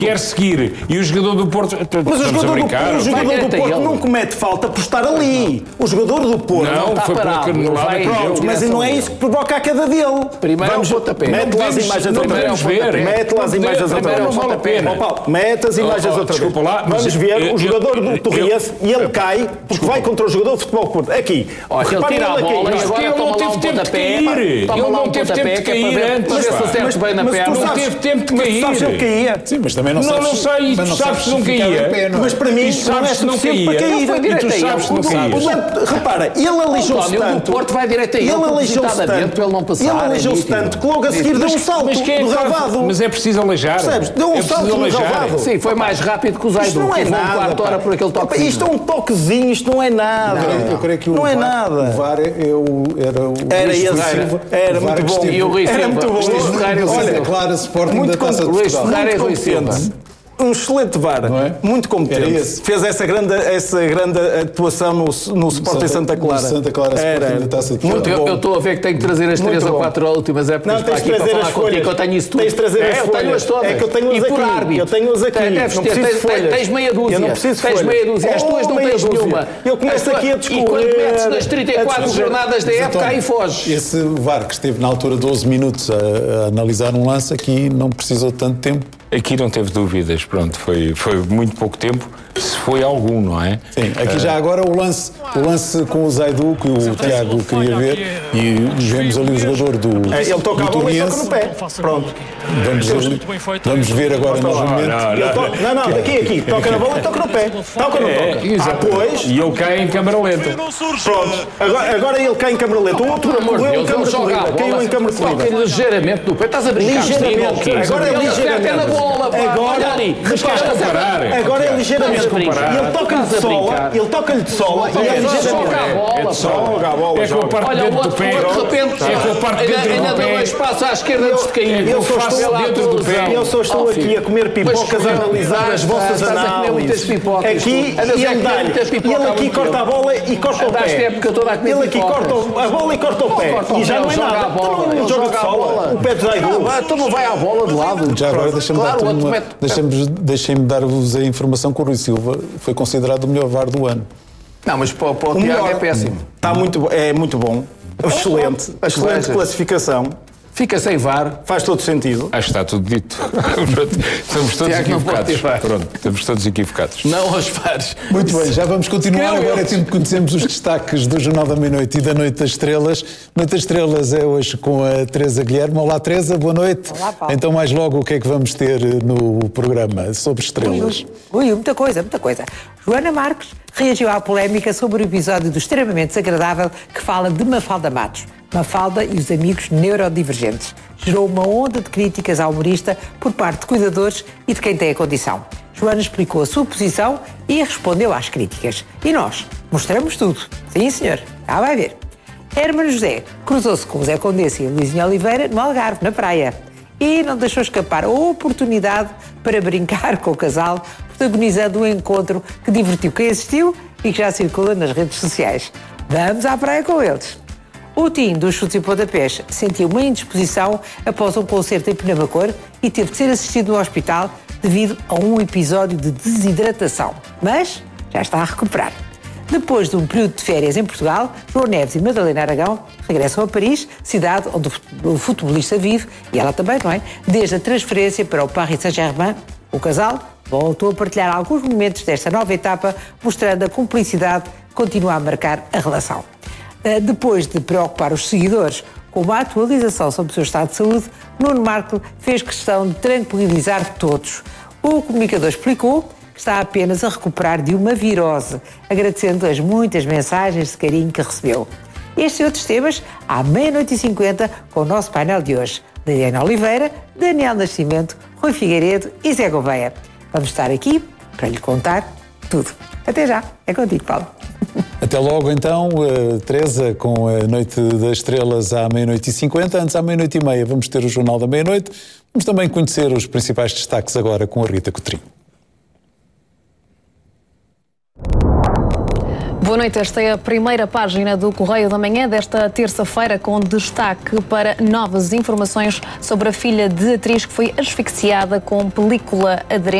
quer seguir, e o jogador do Porto... Mas o jogador do Porto não comete falta por estar ali. O jogador do Porto... Não, foi pela canelada. Pronto, mas não é isso que provoca a queda dele. Primeiro é o pontapé. Mete lá as imagens outra vez. Mete lá as imagens outra vez. Mete as imagens outra vez. Desculpa lá. Vamos ver o jogador do Torriense e ele cai porque vai contra o jogador do Futebol Porto. Aqui. Olha, ele tira a bola e agora toma lá um pontapé. Toma lá um pontapé que é para ver se acerta bem na perna. Não teve tempo de cair. Mas tu sabes ele caía. Sim, mas também não sabes. Não sei, tu sabes se não caía. Mas para mim não é suficiente para cair. E tu sabes se não caía. Repara, ele aleijou-se tanto. O Porto vai direto a ele, propositadamente, ele não passar. Ele aleijou-se tanto que logo a seguir deu um salto no relvado. Mas é preciso aleijar. Percebes? Deu um salto no relvado. Sim, foi mais rápido que o Zaidu. Isto não é nada. Um quarto hora por aquele toque. Isto é um toquezinho, isto não é nada. Eu creio que não é nada. O VAR era esse. Era muito bom. E o Rui Silva. Olha, claro, Sporting da Taça de Portugal. Luís Rui Silva. Um excelente VAR, muito competente. Fez essa grande atuação no Sporting Santa Clara. Santa Clara, Sporting da Taça de Portugal. Eu estou a ver que tenho que trazer as 3 ou 4 últimas épocas para aqui para falar contigo, que eu tenho isso tudo. Tens de trazer as folhas. Eu tenho-as todas. É que eu tenho-as aqui. Eu tenho-as aqui. Não preciso de folhas. Tens meia dúzia. Eu não preciso de folhas. Tens meia dúzia. As tuas não tens nenhuma. Eu começo aqui a descobrir. E quando metes nas 34 jornadas da época, aí foges. Esse VAR que esteve na altura 12 minutos a analisar um lance, aqui não precisou de tanto tempo. Aqui não teve dúvidas, pronto, foi muito pouco tempo, se foi algum, não é? Sim, aqui já agora o lance com o Zaidu, que o Tiago queria ver, e vemos ali o jogador do ele toca a bola e toca no pé, pronto. Vamos ver agora novamente. Não, aqui, toca na bola e toca no pé, toca ou não toca? Pois. E ele cai em câmara lenta. Pronto, agora ele cai em câmara lenta, o outro morreu em câmara corrida, caiu em câmara corrida. Toca ligeiramente no pé, estás a brincar. Agora é ligeiramente. Agora ali. Agora é ligeiramente. Ele toca-lhe de sola e é ligeiramente. Joga a bola. É com a parte dentro do pé. É com a parte dentro do pé. Ainda deu espaço à esquerda antes de cair. Eu só estou aqui a comer pipocas, a analisar as vossas análises. Aqui ele aqui corta a bola e corta o pé. Ele aqui corta a bola e corta o pé. E já não é nada. Não joga de sola. O pé de Zaidu. Então não vai à bola de lado. Já agora deixem-me dar-vos a informação que o Rui Silva foi considerado o melhor VAR do ano. Não, mas para o Tiago é péssimo. É muito bom. Excelente classificação. Fica sem VAR. Faz todo sentido. Acho que está tudo dito. Estamos todos equivocados. Pronto, estamos todos equivocados. Não aos VARs. Muito bem, já vamos continuar. Agora é tempo que conhecemos os destaques do Jornal da Meia-Noite e da Noite das Estrelas. Noite das Estrelas é hoje com a Teresa Guilherme. Olá, Teresa, boa noite. Olá, Paulo. Então, mais logo, o que é que vamos ter no programa sobre estrelas? Muita coisa. Joana Marques reagiu à polémica sobre o episódio do Extremamente Desagradável que fala de Mafalda Matos. Mafalda e os amigos neurodivergentes. Gerou uma onda de críticas ao humorista por parte de cuidadores e de quem tem a condição. Joana explicou a sua posição e respondeu às críticas. E nós mostramos tudo. Sim, senhor. Já vai ver. Hermano José cruzou-se com o Zé Condessa e Luizinho Oliveira no Algarve, na praia. E não deixou escapar a oportunidade para brincar com o casal, protagonizando um encontro que divertiu quem assistiu e que já circula nas redes sociais. Vamos à praia com eles. O Tim dos Chutes e Pontapés sentiu uma indisposição após um concerto em Penamacor e teve de ser assistido no hospital devido a um episódio de desidratação. Mas já está a recuperar. Depois de um período de férias em Portugal, João Neves e Madalena Aragão regressam a Paris, cidade onde o futebolista vive, e ela também, não é? Desde a transferência para o Paris Saint-Germain, o casal voltou a partilhar alguns momentos desta nova etapa, mostrando a cumplicidade que continua a marcar a relação. Depois de preocupar os seguidores com uma atualização sobre o seu estado de saúde, Nuno Marco fez questão de tranquilizar todos. O comunicador explicou que está apenas a recuperar de uma virose, agradecendo as muitas mensagens de carinho que recebeu. Estes e outros temas à 00:50 com o nosso painel de hoje. Liliana Oliveira, Daniel Nascimento, Rui Figueiredo e Zé Gouveia. Vamos estar aqui para lhe contar tudo. Até já. É contigo, Paulo. Até logo, então, Teresa, com a Noite das Estrelas à 00:50. Antes, à 00:30, vamos ter o Jornal da Meia-Noite. Vamos também conhecer os principais destaques agora com a Rita Cotrim. Boa noite, esta é a primeira página do Correio da Manhã desta terça-feira, com destaque para novas informações sobre a filha de atriz que foi asfixiada com película aderente.